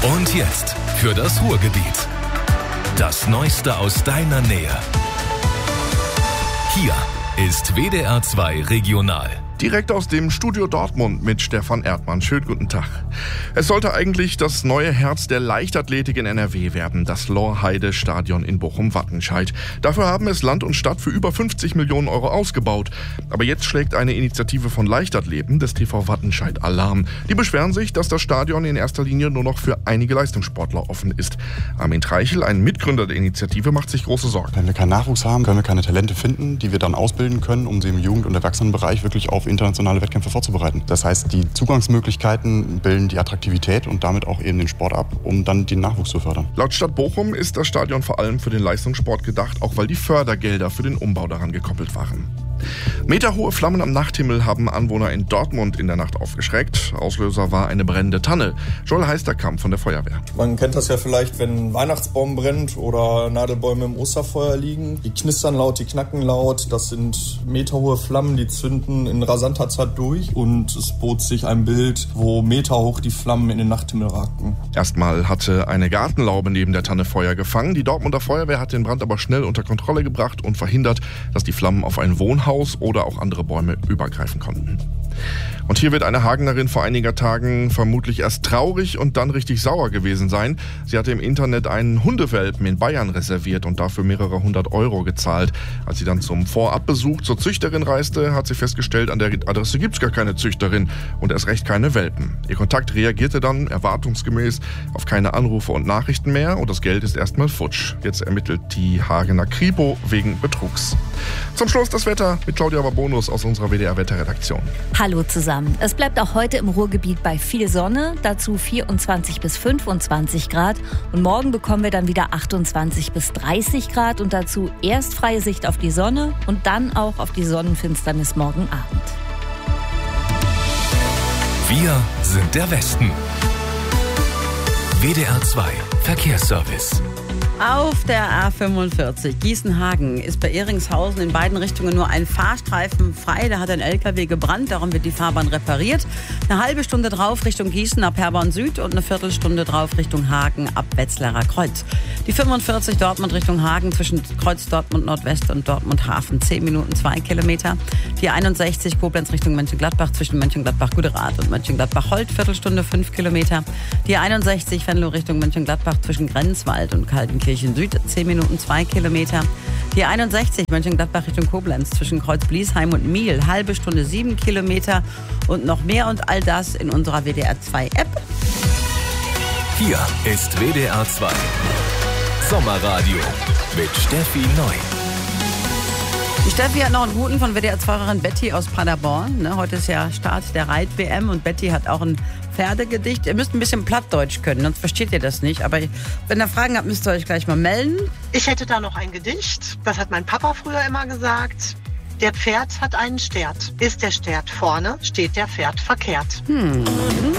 Und jetzt für das Ruhrgebiet. Das Neueste aus deiner Nähe. Hier ist WDR 2 Regional. Direkt aus dem Studio Dortmund mit Stefan Erdmann. Schönen guten Tag. Es sollte eigentlich das neue Herz der Leichtathletik in NRW werden, das Lorheide-Stadion in Bochum-Wattenscheid. Dafür haben es Land und Stadt für über 50 Millionen Euro ausgebaut. Aber jetzt schlägt eine Initiative von Leichtathleten des TV Wattenscheid Alarm. Die beschweren sich, dass das Stadion in erster Linie nur noch für einige Leistungssportler offen ist. Armin Treichel, ein Mitgründer der Initiative, macht sich große Sorgen. Wenn wir keinen Nachwuchs haben, können wir keine Talente finden, die wir dann ausbilden können, um sie im Jugend- und Erwachsenenbereich wirklich auf internationale Wettkämpfe vorzubereiten. Das heißt, die Zugangsmöglichkeiten bilden die Attraktivität und damit auch eben den Sport ab, um dann den Nachwuchs zu fördern. Laut Stadt Bochum ist das Stadion vor allem für den Leistungssport gedacht, auch weil die Fördergelder für den Umbau daran gekoppelt waren. Meterhohe Flammen am Nachthimmel haben Anwohner in Dortmund in der Nacht aufgeschreckt. Auslöser war eine brennende Tanne. Joel Heisterkamp von der Feuerwehr. Man kennt das ja vielleicht, wenn ein Weihnachtsbaum brennt oder Nadelbäume im Osterfeuer liegen. Die knistern laut, die knacken laut. Das sind meterhohe Flammen, die zünden in rasanter Zeit durch. Und es bot sich ein Bild, wo meterhoch die Flammen in den Nachthimmel ragten. Erstmal hatte eine Gartenlaube neben der Tanne Feuer gefangen. Die Dortmunder Feuerwehr hat den Brand aber schnell unter Kontrolle gebracht und verhindert, dass die Flammen auf ein Wohnhaus oder auch andere Bäume übergreifen konnten. Und hier wird eine Hagenerin vor einiger Tagen vermutlich erst traurig und dann richtig sauer gewesen sein. Sie hatte im Internet einen Hundewelpen in Bayern reserviert und dafür mehrere 100 Euro gezahlt. Als sie dann zum Vorabbesuch zur Züchterin reiste, hat sie festgestellt, an der Adresse gibt's gar keine Züchterin und erst recht keine Welpen. Ihr Kontakt reagierte dann erwartungsgemäß auf keine Anrufe und Nachrichten mehr und das Geld ist erstmal futsch. Jetzt ermittelt die Hagener Kripo wegen Betrugs. Zum Schluss das Wetter mit Claudia Babonus aus unserer WDR-Wetterredaktion. Hallo zusammen. Es bleibt auch heute im Ruhrgebiet bei viel Sonne, dazu 24 bis 25 Grad. Und morgen bekommen wir dann wieder 28 bis 30 Grad und dazu erst freie Sicht auf die Sonne und dann auch auf die Sonnenfinsternis morgen Abend. Wir sind der Westen. WDR 2 Verkehrsservice. Auf der A45 Gießen-Hagen ist bei Ehringshausen in beiden Richtungen nur ein Fahrstreifen frei. Da hat ein LKW gebrannt, darum wird die Fahrbahn repariert. Eine halbe Stunde drauf Richtung Gießen ab Herborn Süd und eine Viertelstunde drauf Richtung Hagen ab Wetzlarer Kreuz. Die 45 Dortmund Richtung Hagen zwischen Kreuz Dortmund Nordwest und Dortmund Hafen 10 Minuten 2 Kilometer. Die 61 Koblenz Richtung Mönchengladbach zwischen Mönchengladbach-Guderath und Mönchengladbach-Holt Viertelstunde 5 Kilometer. Die 61 Venlo Richtung Mönchengladbach zwischen Grenzwald und Kaltenkirchen Süd 10 Minuten 2 Kilometer. Die 61 Mönchengladbach Richtung Koblenz zwischen Kreuz-Bliesheim und Miel halbe Stunde 7 Kilometer und noch mehr und all das in unserer WDR 2 App. Hier ist WDR 2 Sommerradio mit Steffi Neu. Die Steffi hat noch einen guten von WDR-2-Fahrerin Betty aus Paderborn. Heute ist ja Start der Reit-WM und Betty hat auch ein Pferdegedicht. Ihr müsst ein bisschen Plattdeutsch können, sonst versteht ihr das nicht. Aber wenn ihr Fragen habt, müsst ihr euch gleich mal melden. Ich hätte da noch ein Gedicht. Das hat mein Papa früher immer gesagt. Der Pferd hat einen Stert. Ist der Stert vorne, steht der Pferd verkehrt.